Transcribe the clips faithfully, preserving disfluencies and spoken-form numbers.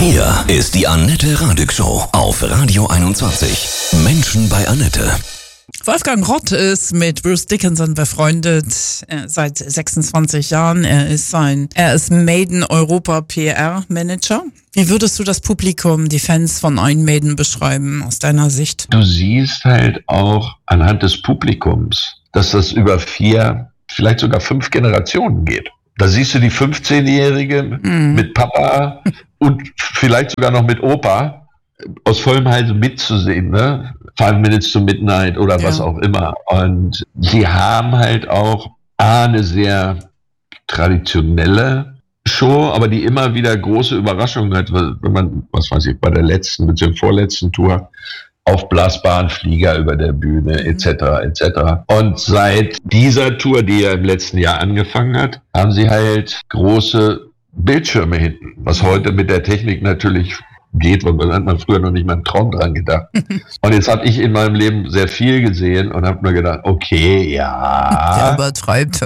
Hier ist die Annette Radig Show auf Radio einundzwanzig. Menschen bei Annette. Wolfgang Rott ist mit Bruce Dickinson befreundet äh, seit sechsundzwanzig Jahren. Er ist ein, er ist Maiden Europa P R-Manager. Wie würdest du das Publikum, die Fans von Iron Maiden beschreiben aus deiner Sicht? Du siehst halt auch anhand des Publikums, dass das über vier, vielleicht sogar fünf Generationen geht. Da siehst du die fünfzehnjährige mhm. mit Papa und vielleicht sogar noch mit Opa aus vollem Halse mitzusehen, ne? Five Minutes to Midnight oder ja. was auch immer. Und sie haben halt auch A, eine sehr traditionelle Show, aber die immer wieder große Überraschungen hat, wenn man, was weiß ich, bei der letzten bzw. vorletzten Tour aufblasbaren Flieger über der Bühne et cetera et cetera. Und seit dieser Tour, die ja im letzten Jahr angefangen hat, haben sie halt große Bildschirme hinten, was heute mit der Technik natürlich geht, weil man hat man früher noch nicht mal einen Traum dran gedacht. Und jetzt habe ich in meinem Leben sehr viel gesehen und habe mir gedacht, okay, ja. Der übertreibt.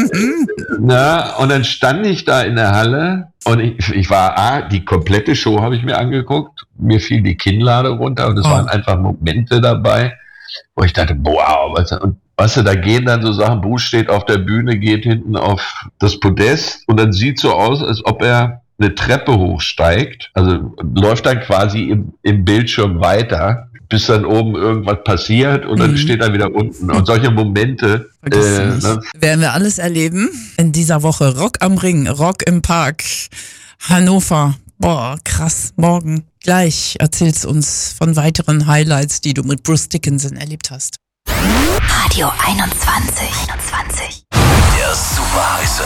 Na, und dann stand ich da in der Halle und ich, ich war, ah, die komplette Show habe ich mir angeguckt. Mir fiel die Kinnlade runter und es oh. waren einfach Momente dabei, wo ich dachte, wow, was, und weißt du, da gehen dann so Sachen, Bruce steht auf der Bühne, geht hinten auf das Podest und dann sieht so aus, als ob er eine Treppe hochsteigt, also läuft dann quasi im, im Bildschirm weiter, bis dann oben irgendwas passiert und dann mhm. steht er wieder unten. Und solche Momente äh, ne? werden wir alles erleben in dieser Woche. Rock am Ring, Rock im Park, Hannover. Boah, krass. Morgen gleich erzählst uns von weiteren Highlights, die du mit Bruce Dickinson erlebt hast. Radio einundzwanzig. einundzwanzig. Der super heiße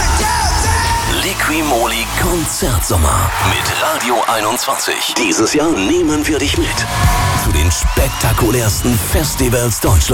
Liqui-Moly Konzertsommer mit Radio einundzwanzig. Dieses Jahr nehmen wir dich mit zu den spektakulärsten Festivals Deutschlands.